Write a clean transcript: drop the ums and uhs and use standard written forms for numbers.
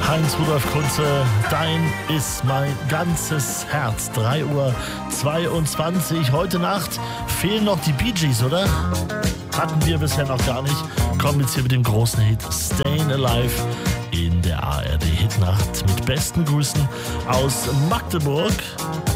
Heinz-Rudolf Kunze, dein ist mein ganzes Herz. 3:22 Uhr. Heute Nacht fehlen noch die Bee Gees, oder? Hatten wir bisher noch gar nicht. Kommen jetzt hier mit dem großen Hit Stayin' Alive in der ARD Hitnacht. Mit besten Grüßen aus Magdeburg.